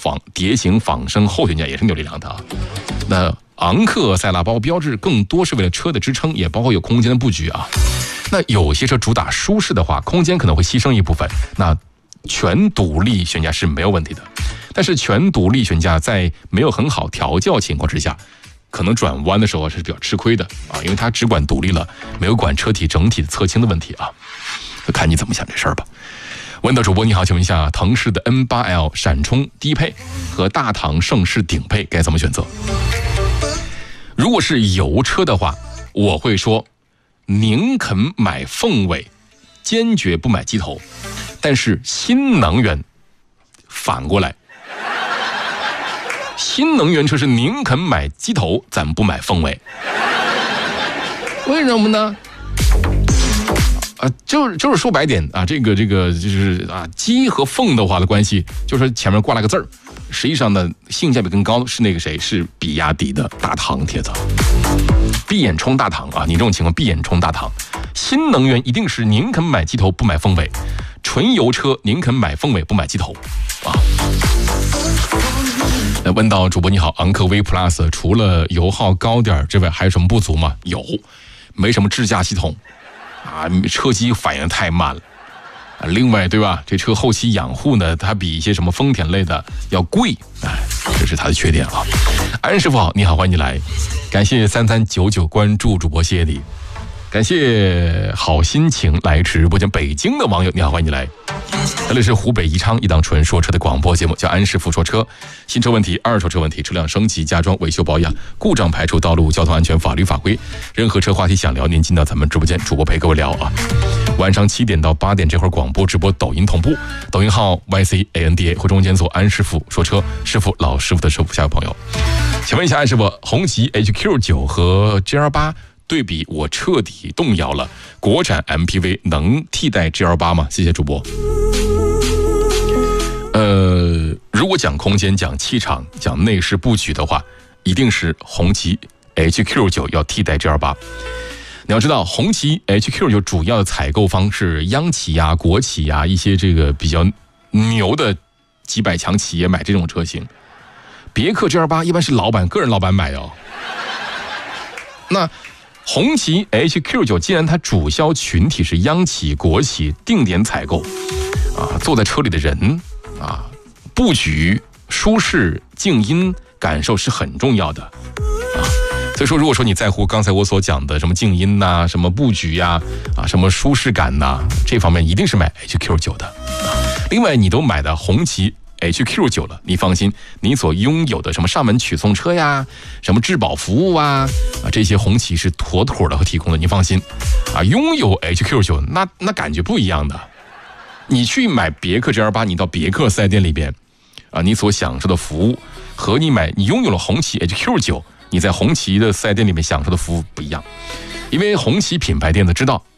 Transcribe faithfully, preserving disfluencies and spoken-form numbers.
仿蝶形仿生后悬架也是有力量的啊。那昂克赛拉包括标志更多是为了车的支撑，也包括有空间的布局啊。那有些车主打舒适的话，空间可能会牺牲一部分，那全独立悬架是没有问题的。但是全独立悬架在没有很好调教情况之下，可能转弯的时候是比较吃亏的啊，因为它只管独立了，没有管车体整体的侧倾的问题啊。看你怎么想这事儿吧。问到主播你好，请问一下，腾势的 N 八 L 闪充低配和大唐盛世顶配该怎么选择？如果是油车的话，我会说宁肯买凤尾，坚决不买机头。但是新能源反过来，新能源车是宁肯买机头，咱不买凤尾。为什么呢？啊，就是就是说白点啊，这个这个就是啊，鸡和凤的话的关系，就是前面挂了个字儿，实际上呢，性价比更高的是那个谁，是比亚迪的大唐铁子，闭眼冲大唐啊！你这种情况闭眼冲大唐，新能源一定是宁肯买机头不买凤尾，纯油车宁肯买凤尾不买机头啊。那问到主播你好，昂科威 Plus 除了油耗高点之外，还有什么不足吗？有，没什么智驾系统。啊，车机反应太慢了，啊，另外对吧？这车后期养护呢，它比一些什么丰田类的要贵，哎，这是它的缺点啊。安师傅好，你好，欢迎你来，感谢三三九九关注主播，谢谢你，感谢好心情来直播间北京的网友，你好，欢迎你来。这里是湖北宜昌一档纯说车的广播节目，叫安师傅说车，新车问题、二手车问题、车辆升级、加装、维修保养、故障排除、道路交通安全、法律法规，任何车话题想聊，您进到咱们直播间，主播陪各位聊啊。晚上七点到八点这会儿广播直播抖音同步，抖音号 Y C A N D A 或中间搜安师傅说车，师傅老师傅的师傅，下位朋友，请问一下安师傅，红旗 H Q 九 和 G L 八对比，我彻底动摇了，国产 M P V 能替代 G L 八 吗？谢谢主播。呃，如果讲空间、讲气场、讲内饰布局的话，一定是红旗 H Q 九 要替代 G L 八。你要知道，红旗 H Q 九 主要的采购方是央企呀、国企呀，一些这个比较牛的几百强企业买这种车型。别克 G L 八 一般是老板个人老板买的哦。那红旗 H Q 九 既然它主销群体是央企、国企定点采购，啊，坐在车里的人啊，布局、舒适、静音感受是很重要的啊。所以说，如果说你在乎刚才我所讲的什么静音呐、啊、什么布局呀、啊、啊什么舒适感呐、啊，这方面一定是买 H Q 九 的。啊，另外，你都买的红旗 H Q 九 了，你放心，你所拥有的什么上门取送车呀、什么质保服务啊，啊这些红旗是妥妥的会提供的，你放心。啊，拥有 H Q 九 那那感觉不一样的。你去买别克 G L 八， 你到别克四 S 店里边，啊，你所享受的服务和你买你拥有了红旗 H Q 九， 你在红旗的四 S 店里面享受的服务不一样。因为红旗品牌店呢知道